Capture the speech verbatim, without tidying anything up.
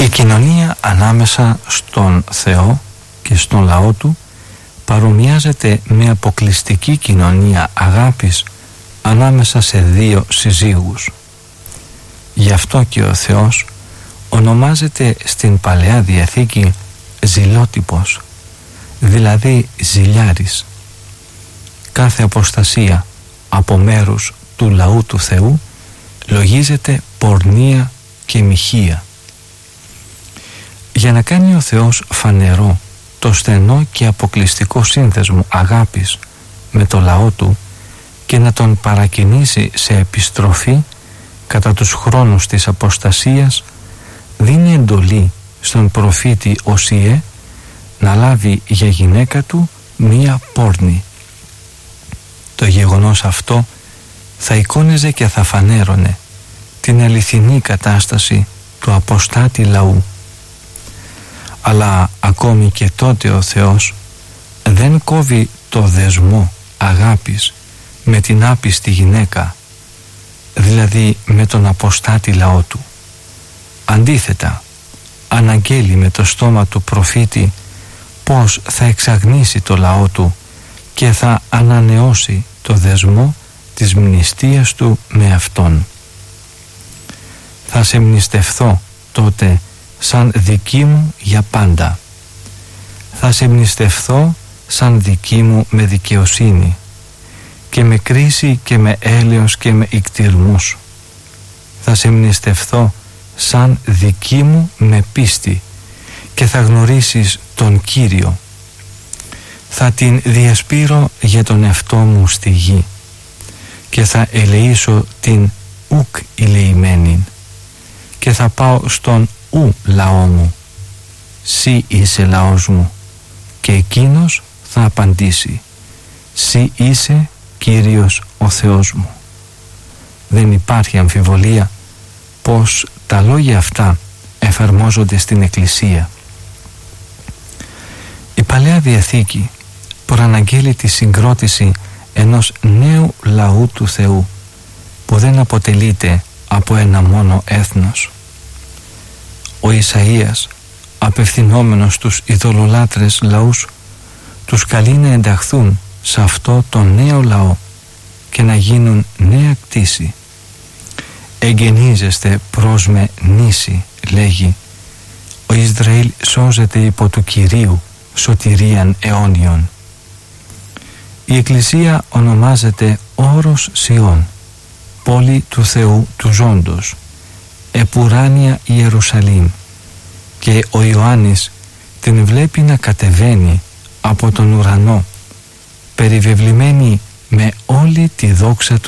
Η κοινωνία ανάμεσα στον Θεό και στον λαό του παρομοιάζεται με αποκλειστική κοινωνία αγάπης ανάμεσα σε δύο συζύγους. Γι' αυτό και ο Θεός ονομάζεται στην Παλαιά Διαθήκη ζηλότυπος, δηλαδή ζηλιάρης. Κάθε αποστασία από μέρους του λαού του Θεού λογίζεται πορνεία και μοιχεία. Για να κάνει ο Θεός φανερό το στενό και αποκλειστικό σύνδεσμο αγάπης με το λαό του και να τον παρακινήσει σε επιστροφή κατά τους χρόνους της αποστασίας, δίνει εντολή στον προφήτη Οσιέ να λάβει για γυναίκα του μία πόρνη. Το γεγονός αυτό θα εικόνιζε και θα φανέρωνε την αληθινή κατάσταση του αποστάτη λαού. Αλλά ακόμη και τότε ο Θεός δεν κόβει το δεσμό αγάπης με την άπιστη γυναίκα, δηλαδή με τον αποστάτη λαό του. Αντίθετα, αναγγέλει με το στόμα του προφήτη πως θα εξαγνίσει το λαό του και θα ανανεώσει το δεσμό της μνηστείας του με αυτόν. Θα σε μνηστευθώ τότε σαν δική μου για πάντα. Θα σε μνηστευθώ σαν δική μου με δικαιοσύνη και με κρίση και με έλεος και με ικτυρμούς. Θα σε μνηστευθώ σαν δική μου με πίστη και θα γνωρίσεις τον Κύριο. Θα την διασπείρω για τον εαυτό μου στη γη και θα ελεήσω την ουκ ηλεημένην και θα πάω στον ου λαό μου. Συ είσαι λαός μου. Και εκείνος θα απαντήσει, Συ είσαι Κύριος ο Θεός μου. Δεν υπάρχει αμφιβολία πως τα λόγια αυτά εφαρμόζονται στην Εκκλησία. Η Παλαιά Διαθήκη προαναγγέλει τη συγκρότηση ενός νέου λαού του Θεού που δεν αποτελείται από ένα μόνο έθνος. Ο Ισαΐας, απευθυνόμενος στους ειδωλολάτρες λαούς, τους καλεί να ενταχθούν σε αυτό το νέο λαό και να γίνουν νέα κτήση. «Εγγενίζεστε προς με νήσι», λέγει, «ο Ισραήλ σώζεται υπό του Κυρίου σωτηρίαν αιώνιον». Η Εκκλησία ονομάζεται Όρος Σιών, πόλη του Θεού του Ζώντος, επουράνια Ιερουσαλήμ, και ο Ιωάννης την βλέπει να κατεβαίνει από τον ουρανό, περιβεβλημένη με όλη τη δόξα του